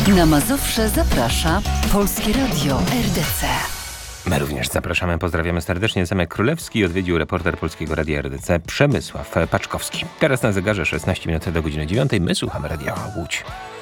Na Mazowsze zaprasza Polskie Radio RDC. My również zapraszamy, pozdrawiamy serdecznie. Zamek Królewski odwiedził reporter Polskiego Radia RDC Przemysław Paczkowski. Teraz na zegarze 16 minut do godziny 9. My słuchamy Radia Łódź.